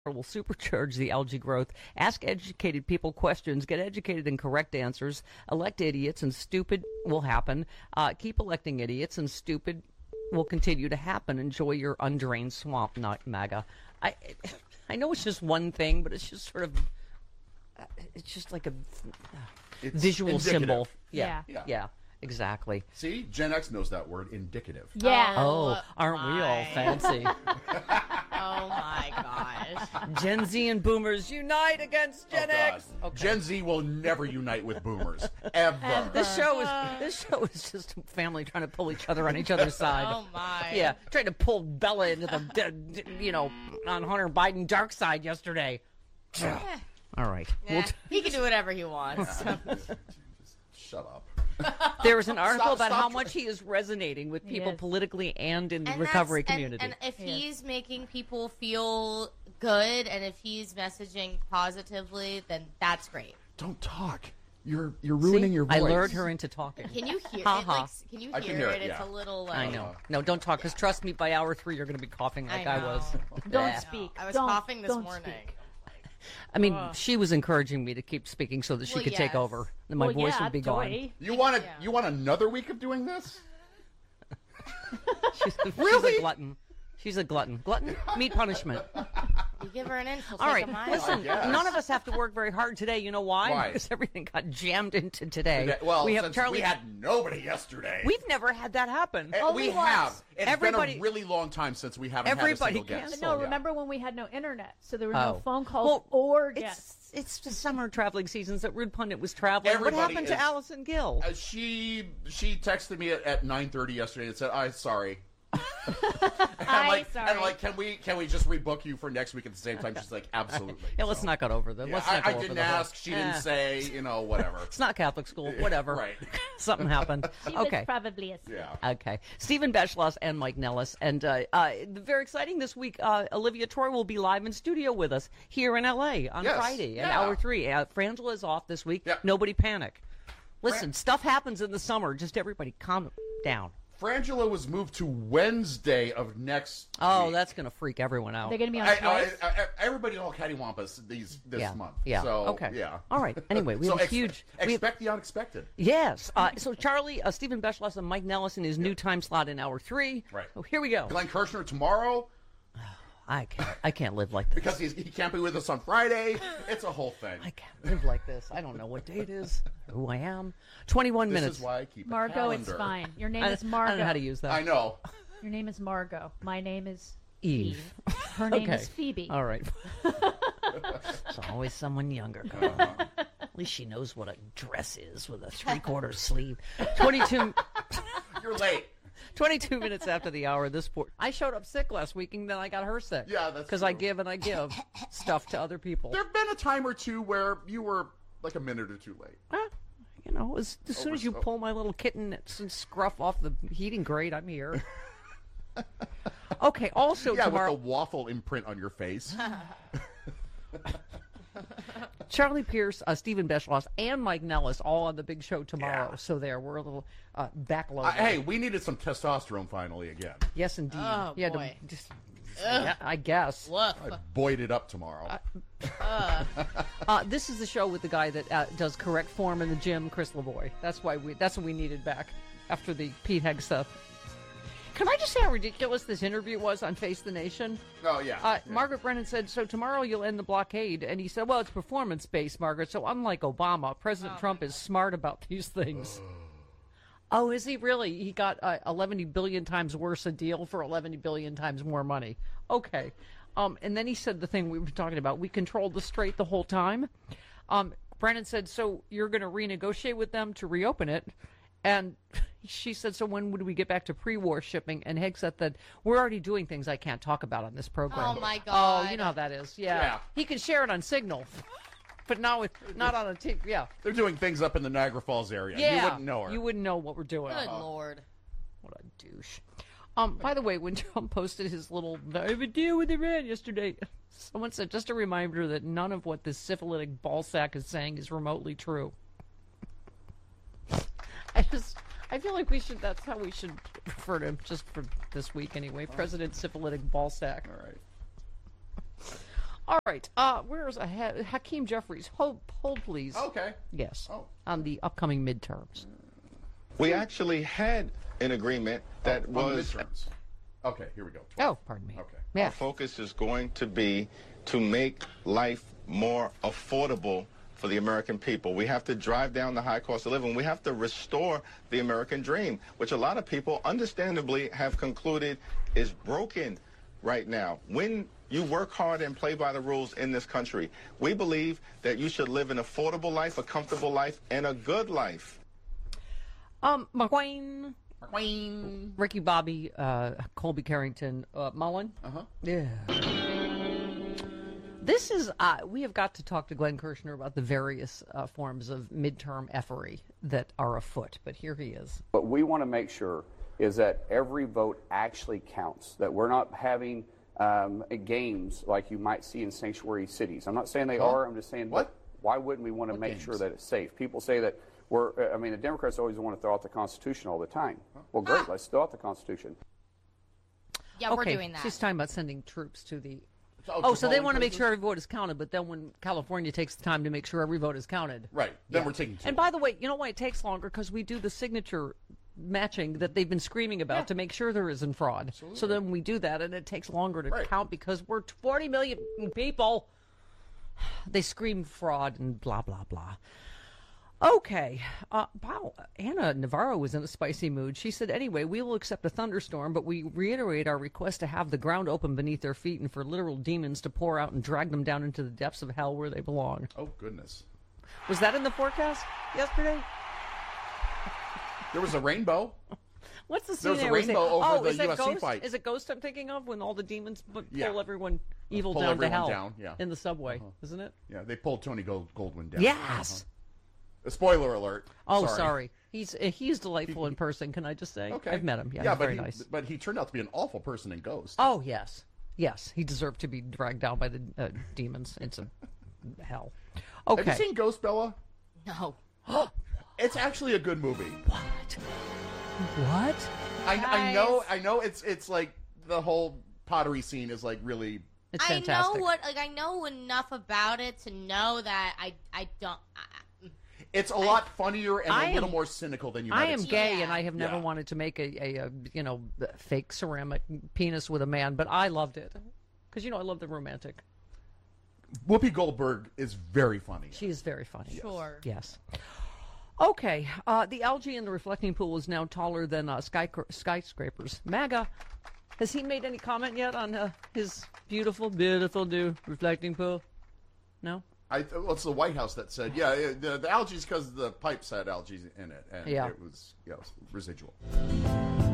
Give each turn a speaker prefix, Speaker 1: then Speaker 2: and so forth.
Speaker 1: will supercharge the algae growth. Ask educated people questions. Get educated and correct answers. Elect idiots, and stupid will happen. Keep electing idiots, and stupid will continue to happen. Enjoy your undrained swamp, not MAGA. I know it's just one thing, but it's just sort of, it's just like a visual
Speaker 2: indicative.
Speaker 1: Symbol.
Speaker 3: Yeah.
Speaker 1: Yeah. Exactly.
Speaker 2: See, Gen X knows that word, indicative.
Speaker 3: Yeah.
Speaker 1: Oh, aren't we all fancy?
Speaker 4: Oh my gosh.
Speaker 1: Gen Z and boomers unite against Gen
Speaker 2: God.
Speaker 1: X. Okay.
Speaker 2: Gen Z will never unite with boomers ever.
Speaker 1: This show is just a family trying to pull each other on each other's side.
Speaker 4: Oh my.
Speaker 1: Yeah, trying to pull Bella into the on Hunter Biden dark side yesterday. All right.
Speaker 4: He can do whatever he wants.
Speaker 2: Shut up.
Speaker 1: There was an article about
Speaker 2: stop
Speaker 1: how much he is resonating with people
Speaker 3: Yes.
Speaker 1: politically and in the
Speaker 4: And
Speaker 1: recovery
Speaker 4: that's-
Speaker 1: community.
Speaker 4: And if he's making people feel good, and if he's messaging positively, then that's great.
Speaker 2: Don't talk. You're ruining your voice.
Speaker 1: I lured her into talking.
Speaker 4: Can you hear
Speaker 1: Ha
Speaker 4: it?
Speaker 1: ha.
Speaker 4: Like, can you
Speaker 2: I
Speaker 4: hear,
Speaker 2: can hear
Speaker 4: it?
Speaker 2: it,
Speaker 4: It's
Speaker 2: yeah.
Speaker 4: a little like...
Speaker 1: I know. No, don't talk, because trust me, by hour 3, you're going to be coughing like I,
Speaker 4: know.
Speaker 1: was.
Speaker 3: Don't
Speaker 1: Yeah.
Speaker 3: speak.
Speaker 4: I was
Speaker 3: Don't-
Speaker 4: coughing this
Speaker 3: don't
Speaker 4: morning.
Speaker 3: speak.
Speaker 1: I mean, she was encouraging me to keep speaking so that she
Speaker 4: Well,
Speaker 1: could take
Speaker 4: yes.
Speaker 1: over, and my
Speaker 3: Well,
Speaker 1: voice
Speaker 3: yeah,
Speaker 1: would be
Speaker 3: toy.
Speaker 1: gone.
Speaker 2: You want
Speaker 4: Yeah.
Speaker 2: You want another week of doing this?
Speaker 1: She's a glutton. She's a glutton. Glutton, meet punishment.
Speaker 4: You give her an inch, she'll
Speaker 1: All
Speaker 4: take
Speaker 1: right,
Speaker 4: a mile.
Speaker 1: listen,
Speaker 2: guess.
Speaker 1: none of us have to work very hard today. You know why?
Speaker 2: Why?
Speaker 1: Because everything got jammed into today.
Speaker 2: Well,
Speaker 1: we have
Speaker 2: since
Speaker 1: Charlie.
Speaker 2: we had nobody yesterday.
Speaker 1: We've never had that happen.
Speaker 3: Only
Speaker 2: We have.
Speaker 3: once.
Speaker 2: It's
Speaker 1: Everybody-
Speaker 2: been a really long time since we haven't
Speaker 1: Everybody
Speaker 2: had a single guest.
Speaker 1: cancels.
Speaker 3: No,
Speaker 2: Yeah.
Speaker 3: remember when we had no internet, so there were
Speaker 1: Oh.
Speaker 3: no phone calls
Speaker 1: Well,
Speaker 3: or guests.
Speaker 1: It's the summer traveling seasons that Rude Pundit was traveling.
Speaker 2: Everybody
Speaker 1: what happened to
Speaker 2: is-
Speaker 1: Allison Gill?
Speaker 2: She texted me at 9:30 yesterday and said, "I'm sorry." and
Speaker 3: sorry.
Speaker 2: I'm like, can we just rebook you for next week at the same time? She's like, absolutely.
Speaker 1: Yeah, let's not go over them.
Speaker 2: Yeah,
Speaker 1: Let's not go
Speaker 2: I
Speaker 1: over
Speaker 2: didn't
Speaker 1: the whole-
Speaker 2: ask. She didn't say. Whatever.
Speaker 1: It's not Catholic school. Whatever.
Speaker 2: Right.
Speaker 1: Something happened.
Speaker 3: She was
Speaker 1: Okay.
Speaker 3: probably asleep.
Speaker 2: Yeah.
Speaker 1: Okay. Stephen Beschloss and Mike Nellis. And very exciting this week, Olivia Troy will be live in studio with us here in L.A. on
Speaker 2: Yes.
Speaker 1: Friday at
Speaker 2: Yeah.
Speaker 1: hour 3. Frangela is off this week.
Speaker 2: Yeah.
Speaker 1: Nobody panic. Listen, stuff happens in the summer. Just everybody calm down.
Speaker 2: Frangela was moved to Wednesday of next
Speaker 1: Oh,
Speaker 2: week.
Speaker 1: that's going to freak everyone out.
Speaker 3: They're going to be on
Speaker 2: I,
Speaker 3: twice.
Speaker 2: everybody in all cattywampus this
Speaker 1: yeah.
Speaker 2: month.
Speaker 1: Yeah.
Speaker 2: So,
Speaker 1: okay.
Speaker 2: Yeah.
Speaker 1: All right. Anyway, we
Speaker 2: So
Speaker 1: have a huge. we have-
Speaker 2: expect the unexpected.
Speaker 1: Yes. So Charlie, Stephen Beschloss, and Mike Nellis in his new time slot in hour 3.
Speaker 2: Right.
Speaker 1: So here we go.
Speaker 2: Glenn Kirshner tomorrow
Speaker 1: I can't live like this.
Speaker 2: because he can't be with us on Friday. It's a whole thing.
Speaker 1: I can't live like this. I don't know what day it is, who I am. 21
Speaker 2: This
Speaker 1: minutes.
Speaker 2: is why I keep a
Speaker 3: Margot, it's
Speaker 2: calendar.
Speaker 3: fine. Your name
Speaker 1: I
Speaker 3: is Margot.
Speaker 1: don't know how to use that.
Speaker 2: I know.
Speaker 3: Your name is Margot. My name is
Speaker 1: Eve.
Speaker 3: Her name
Speaker 1: Okay.
Speaker 3: is Phoebe.
Speaker 1: All right. It's always someone younger, girl. At least she knows what a dress is with a 3/4 sleeve. 22,
Speaker 2: You're late.
Speaker 1: 22 minutes after the hour. I showed up sick last week, and then I got her sick.
Speaker 2: Yeah, that's
Speaker 1: because I
Speaker 2: true.
Speaker 1: give and I give stuff to other people.
Speaker 2: There have been a time or two where you were like a minute or two late.
Speaker 1: As soon as you pull my little kitten and scruff off the heating grate, I'm here. Okay. Also
Speaker 2: Yeah,
Speaker 1: tomorrow,
Speaker 2: with the waffle imprint on your face.
Speaker 1: Charlie Pierce, Stephen Beschloss, and Mike Nellis all on the big show tomorrow.
Speaker 2: Yeah.
Speaker 1: So we're a little backloaded.
Speaker 2: Hey, we needed some testosterone finally again.
Speaker 1: Yes, indeed.
Speaker 4: Oh,
Speaker 1: yeah,
Speaker 4: boy.
Speaker 1: yeah, I guess.
Speaker 4: Woof.
Speaker 2: I buoyed it up tomorrow.
Speaker 1: This is the show with the guy that does correct form in the gym, Chris Lavoie. That's what we needed back after the Pete Hegg stuff. Can I just say how ridiculous this interview was on Face the Nation?
Speaker 2: Oh, yeah. Yeah.
Speaker 1: Margaret Brennan said, so tomorrow you'll end the blockade. And he said, well, it's performance-based, Margaret. So unlike Obama, President Trump is smart about these things. Oh, is he really? He got 11 billion times worse a deal for 11 billion times more money. Okay. And then he said the thing we were talking about. We controlled the strait the whole time. Brennan said, so you're going to renegotiate with them to reopen it. And she said, so when would we get back to pre-war shipping? And Hegg said that we're already doing things I can't talk about on this program.
Speaker 4: Oh, my God.
Speaker 1: Oh, you know how that is. Yeah.
Speaker 2: Yeah.
Speaker 1: He can share it on Signal, but not on a TV. Yeah.
Speaker 2: They're doing things up in the Niagara Falls area.
Speaker 1: Yeah.
Speaker 2: You wouldn't know her.
Speaker 1: You wouldn't know what we're doing.
Speaker 4: Good Lord.
Speaker 1: What a douche. By the way, when Trump posted his little I have a deal with Iran yesterday, someone said, just a reminder that none of what this syphilitic ballsack is saying is remotely true. I feel like that's how we should refer to him just for this week anyway. President Syphilitic Ballsack.
Speaker 2: All right.
Speaker 1: All right. Where's Hakeem Jeffries? Hold, please.
Speaker 2: Okay.
Speaker 1: Yes.
Speaker 2: Oh.
Speaker 1: On the upcoming midterms.
Speaker 5: We actually had an agreement that
Speaker 2: On
Speaker 5: was.
Speaker 2: midterms. Okay, here we go.
Speaker 1: Oh, pardon me.
Speaker 2: Okay.
Speaker 1: Yeah.
Speaker 5: Our focus is going to be to make life more affordable for the American people. We have to drive down the high cost of living. We have to restore the American dream, which a lot of people understandably have concluded is broken right now. When you work hard and play by the rules in this country, we believe that you should live an affordable life, a comfortable life, and a good life.
Speaker 1: McQueen.
Speaker 2: McQueen.
Speaker 1: Ricky Bobby, Colby Carrington, Mullen.
Speaker 2: Uh-huh.
Speaker 1: Yeah. This is, we have got to talk to Glenn Kirshner about the various forms of midterm effery that are afoot, but here he is.
Speaker 6: What we want to make sure is that every vote actually counts, that we're not having games like you might see in sanctuary cities. I'm not saying they are, I'm just saying,
Speaker 2: What?
Speaker 6: Why wouldn't we want to make sure that it's safe? People say that the Democrats always want to throw out the Constitution all the time. Well, great, let's throw out the Constitution.
Speaker 4: Yeah, we're doing that.
Speaker 1: She's talking about sending troops to the...
Speaker 2: to
Speaker 1: so they
Speaker 2: polling
Speaker 1: want to make
Speaker 2: places?
Speaker 1: sure every vote is counted, but then when California takes the time to make sure every vote is counted.
Speaker 2: Right. Then we're taking two.
Speaker 1: And by the way, you know why it takes longer? Because we do the signature matching that they've been screaming about to make sure there isn't fraud.
Speaker 2: Absolutely.
Speaker 1: So then we do that, and it takes longer to
Speaker 2: Right.
Speaker 1: count because we're 40 million people. They scream fraud and blah, blah, blah. Okay. Wow. Anna Navarro was in a spicy mood. She said, anyway, we will accept a thunderstorm, but we reiterate our request to have the ground open beneath their feet and for literal demons to pour out and drag them down into the depths of hell where they belong.
Speaker 2: Oh, goodness.
Speaker 1: Was that in the forecast yesterday?
Speaker 2: There was a rainbow.
Speaker 1: What's the scene
Speaker 2: There was a
Speaker 1: there?
Speaker 2: rainbow over the
Speaker 1: is that
Speaker 2: USC
Speaker 1: Ghost?
Speaker 2: fight.
Speaker 1: Is it Ghost I'm thinking of when all the demons pull
Speaker 2: Yeah.
Speaker 1: everyone evil
Speaker 2: Pull
Speaker 1: down to
Speaker 2: everyone
Speaker 1: hell
Speaker 2: down, yeah.
Speaker 1: in the subway, isn't it?
Speaker 2: Yeah, they pulled Tony Goldwyn down.
Speaker 1: Yes.
Speaker 2: Spoiler alert.
Speaker 1: Oh, sorry. He's delightful in person. Can I just say?
Speaker 2: Okay.
Speaker 1: I've met him. Yeah,
Speaker 2: yeah,
Speaker 1: he's
Speaker 2: but
Speaker 1: very nice.
Speaker 2: But he turned out to be an awful person in Ghost.
Speaker 1: Oh yes, yes. He deserved to be dragged down by the demons into hell. Okay.
Speaker 2: Have you seen Ghost, Bella?
Speaker 4: No.
Speaker 2: It's actually a good movie.
Speaker 1: What? What?
Speaker 2: I know. It's like the whole pottery scene is like really.
Speaker 1: It's
Speaker 4: I
Speaker 1: fantastic.
Speaker 4: know I know enough about it to know that I don't.
Speaker 2: It's a lot funnier and
Speaker 1: I
Speaker 2: a little
Speaker 1: am-
Speaker 2: more cynical than you
Speaker 1: I
Speaker 2: might
Speaker 1: am
Speaker 2: expect.
Speaker 1: gay,
Speaker 4: Yeah.
Speaker 1: and I have never
Speaker 2: Yeah.
Speaker 1: wanted to make a fake ceramic penis with a man, but I loved it because I love the romantic.
Speaker 2: Whoopi Goldberg is very funny.
Speaker 1: She is very funny.
Speaker 4: Sure.
Speaker 1: Yes. Okay. The algae in the reflecting pool is now taller than skyscrapers. MAGA. Has he made any comment yet on his beautiful new reflecting pool? No?
Speaker 2: Well, it's the White House that said, the algae is because the pipes had algae in it, and
Speaker 1: Yeah.
Speaker 2: it was residual.